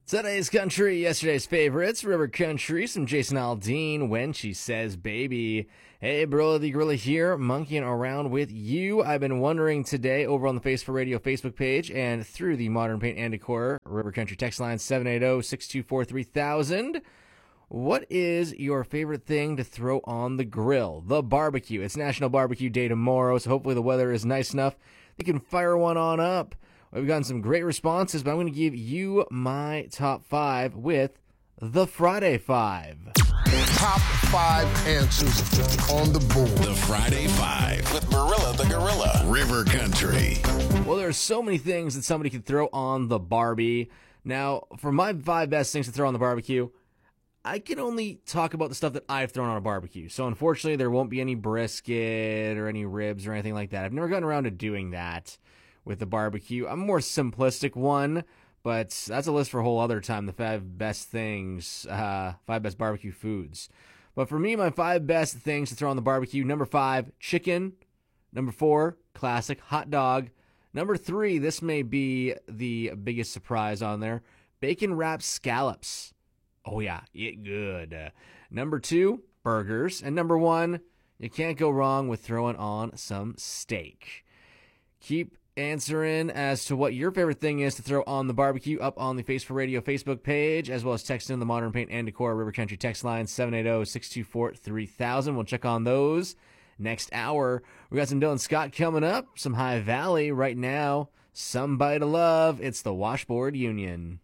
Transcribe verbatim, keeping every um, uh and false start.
Today's country, yesterday's favorites, River Country, some Jason Aldean, When She Says Baby. Hey, Barilla the Gorilla here, monkeying around with you. I've been wondering today over on the Face for Radio Facebook page and through the Modern Paint and Decor River Country text line seven eight zero, six two four, three thousand. What is your favorite thing to throw on the grill? The barbecue. It's National Barbecue Day tomorrow, so hopefully the weather is nice enough you can fire one on up. We've gotten some great responses, but I'm going to give you my top five with the Friday Five. Top five answers on the board. The Friday Five with Barilla the Gorilla. River Country. Well, there's so many things that somebody could throw on the Barbie. Now, for my five best things to throw on the barbecue, I can only talk about the stuff that I've thrown on a barbecue. So unfortunately, there won't be any brisket or any ribs or anything like that. I've never gotten around to doing that with the barbecue. I'm a more simplistic one, but that's a list for a whole other time, the five best things, uh, five best barbecue foods. But for me, my five best things to throw on the barbecue, number five, chicken. Number four, classic hot dog. Number three, this may be the biggest surprise on there, bacon wrapped scallops. Oh yeah, eat good. Uh, number two, burgers. And number one, you can't go wrong with throwing on some steak. Keep answering as to what your favorite thing is to throw on the barbecue up on the Face for Radio Facebook page, as well as text in the Modern Paint and Decor River Country text line seven eight zero, six two four, three thousand. We'll check on those next hour. We got some Dylan Scott coming up, some High Valley right now. Somebody to love. It's the Washboard Union.